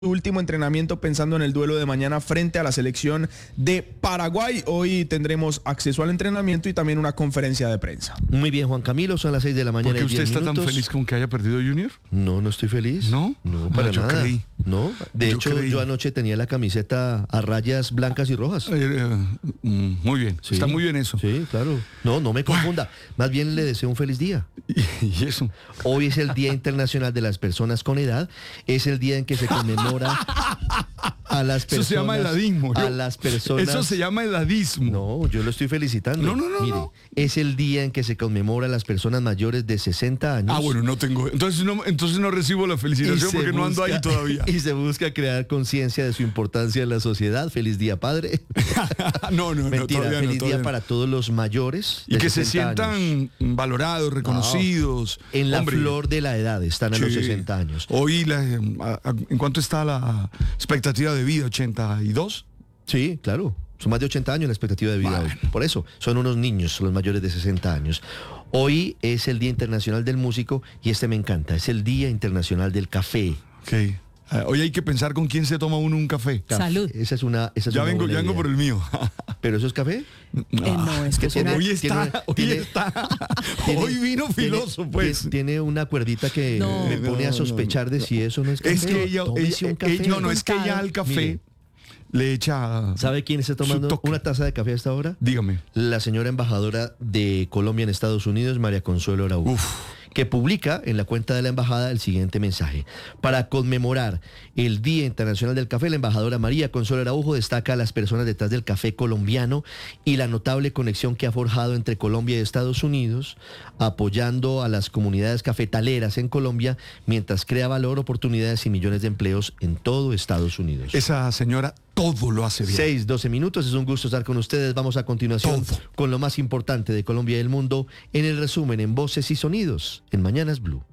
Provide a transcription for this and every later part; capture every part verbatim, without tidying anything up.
último entrenamiento pensando en el duelo de mañana frente a la selección de Paraguay. Hoy tendremos acceso al entrenamiento y también una conferencia de prensa. Muy bien, Juan Camilo, son las seis de la mañana. ¿Por qué usted está minutos. tan feliz con que haya perdido Junior? No, no estoy feliz. ¿No? No, para no, yo nada. Creí. No, de yo hecho, creí. yo anoche tenía la camiseta a rayas blancas y rojas. Eh, eh, muy bien, Sí, está muy bien eso. Sí, claro. No, no me confunda. Más bien le deseo un feliz día. Y, y eso. Hoy es el Día Internacional de las Personas con Edad. Es el día en que se conmemora a las personas. Eso se llama edadismo. A Yo, las personas. Eso se llama edadismo. No, yo lo estoy felicitando. No, no, no, Mire, no. es el día en que se conmemora a las personas mayores de sesenta años. Ah, bueno, no tengo. Entonces no, entonces no recibo la Y felicitación se porque no ando busca- ahí todavía. Y se busca crear conciencia de su importancia en la sociedad. Feliz día, padre. no, no, no, Mentira, todavía feliz no, día todavía no. para todos los mayores. Y de que se sesenta años. sientan valorados, reconocidos. En la Hombre, flor de la edad, están a los sí. sesenta años. Hoy, la, a- a- ¿en cuánto está la expectativa de vida? ¿ochenta y dos? Sí, claro. Son más de ochenta años la expectativa de vida Bueno. hoy. Por eso, son unos niños, los mayores de sesenta años. Hoy es el Día Internacional del Músico y este me encanta, es el Día Internacional del Café. Ok. Ah, hoy hay que pensar con quién se toma uno un café. Café. Salud. Esa es una, esa es Ya una vengo, buena ya vengo idea. por el mío. ¿Pero eso es café? Eh, no, es que es tiene- una- Hoy está, hoy tiene- está. tiene- Hoy vino tiene- filoso, pues. Tiene, tiene una cuerdita que No. me pone a No, no, sospechar de si eso no es café. Es que ella, Tómese ella- un café. ella- no, no, es que ella al café Mire, le echa. ¿sabe quién está su tomando toque. una taza de café a esta hora? Dígame. La señora embajadora de Colombia en Estados Unidos, María Consuelo Araújo, Uf. que publica en la cuenta de la embajada el siguiente mensaje. Para conmemorar el Día Internacional del Café, la embajadora María Consuelo Araujo destaca a las personas detrás del café colombiano y la notable conexión que ha forjado entre Colombia y Estados Unidos, apoyando a las comunidades cafetaleras en Colombia, mientras crea valor, oportunidades y millones de empleos en todo Estados Unidos. Esa señora todo lo hace bien. seis, doce minutos, es un gusto estar con ustedes. Vamos a continuación Todo. con lo más importante de Colombia y el mundo en el resumen en Voces y Sonidos en Mañanas Blue.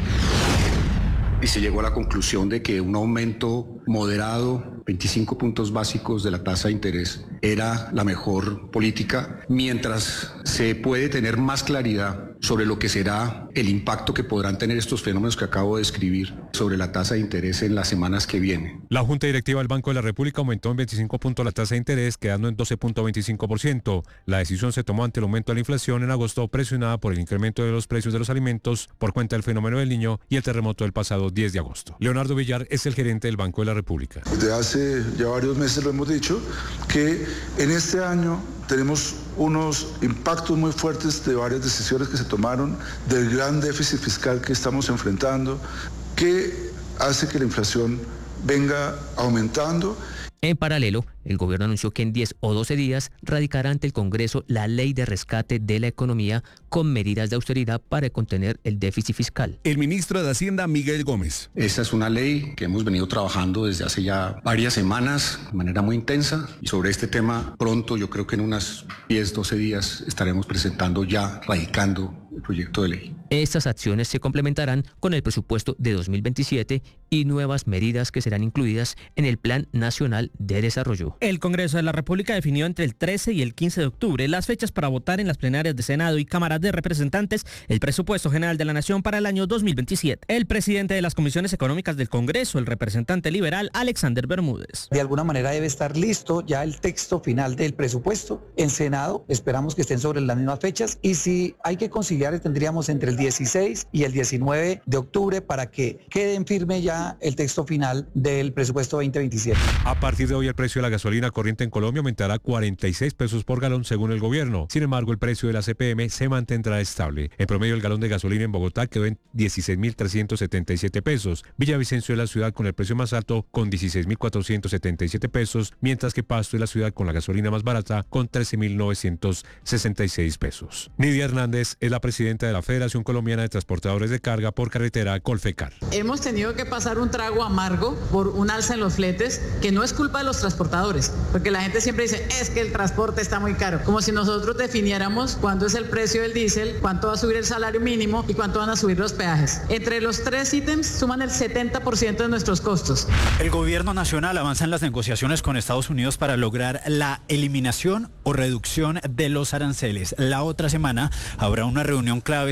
Y se llegó a la conclusión de que un aumento moderado, veinticinco puntos básicos de la tasa de interés, era la mejor política, mientras se puede tener más claridad sobre lo que será el impacto que podrán tener estos fenómenos que acabo de describir sobre la tasa de interés en las semanas que vienen. La Junta Directiva del Banco de la República aumentó en veinticinco puntos la tasa de interés, quedando en doce punto veinticinco por ciento. La decisión se tomó ante el aumento de la inflación en agosto, presionada por el incremento de los precios de los alimentos por cuenta del fenómeno del Niño y el terremoto del pasado diez de agosto. Leonardo Villar es el gerente del Banco de la República. Desde hace ya varios meses lo hemos dicho, que en este año tenemos unos impactos muy fuertes de varias decisiones que se tomaron, del gran déficit fiscal que estamos enfrentando, que hace que la inflación venga aumentando. En paralelo, el gobierno anunció que en diez o doce días radicará ante el Congreso la ley de rescate de la economía con medidas de austeridad para contener el déficit fiscal. El ministro de Hacienda, Miguel Gómez. Esta es una ley que hemos venido trabajando desde hace ya varias semanas de manera muy intensa y sobre este tema pronto, yo creo que en unas diez, doce días estaremos presentando ya, radicando el proyecto de ley. Estas acciones se complementarán con el presupuesto de dos mil veintisiete y nuevas medidas que serán incluidas en el Plan Nacional de Desarrollo. El Congreso de la República definió entre el trece y el quince de octubre las fechas para votar en las plenarias de Senado y Cámara de Representantes el presupuesto general de la Nación para el año dos mil veintisiete. El presidente de las comisiones económicas del Congreso, el representante liberal Alexander Bermúdez. De alguna manera debe estar listo ya el texto final del presupuesto. En Senado esperamos que estén sobre las mismas fechas y si hay que conciliar tendríamos entre el dieciséis y el diecinueve de octubre para que quede en firme ya el texto final del presupuesto veinte veintisiete. A partir de hoy el precio de la gasolina corriente en Colombia aumentará cuarenta y seis pesos por galón según el gobierno. Sin embargo, el precio de la C P M se mantendrá estable. En promedio, el galón de gasolina en Bogotá quedó en dieciséis mil trescientos setenta y siete pesos. Villavicencio es la ciudad con el precio más alto con dieciséis mil cuatrocientos setenta y siete pesos, mientras que Pasto es la ciudad con la gasolina más barata con trece mil novecientos sesenta y seis pesos. Nidia Hernández es la presidenta de la Federación Colombiana de Transportadores de Carga por Carretera, Colfecar. Hemos tenido que pasar un trago amargo por un alza en los fletes que no es culpa de los transportadores, porque la gente siempre dice, es que el transporte está muy caro, como si nosotros definiéramos cuánto es el precio del diésel, cuánto va a subir el salario mínimo y cuánto van a subir los peajes. Entre los tres ítems suman el setenta por ciento de nuestros costos. El gobierno nacional avanza en las negociaciones con Estados Unidos para lograr la eliminación o reducción de los aranceles. La otra semana habrá una reunión clave sobre el tema.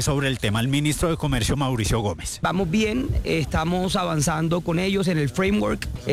tema al ministro de Comercio, Mauricio Gómez. Vamos bien, estamos avanzando con ellos en el framework.